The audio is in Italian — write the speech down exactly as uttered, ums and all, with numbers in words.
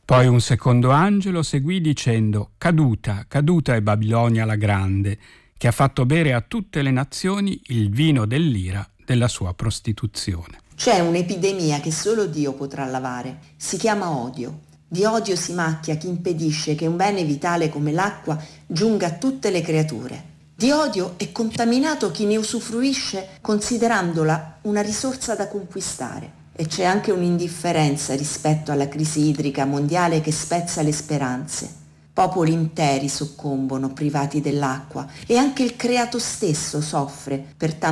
Poi un secondo angelo seguì dicendo: caduta, caduta è Babilonia la grande, che ha fatto bere a tutte le nazioni il vino dell'ira della sua prostituzione. C'è un'epidemia che solo Dio potrà lavare. Si chiama odio. Di odio si macchia chi impedisce che un bene vitale come l'acqua giunga a tutte le creature. Di odio è contaminato chi ne usufruisce considerandola una risorsa da conquistare. E c'è anche un'indifferenza rispetto alla crisi idrica mondiale che spezza le speranze. Popoli interi soccombono privati dell'acqua e anche il creato stesso soffre per tanto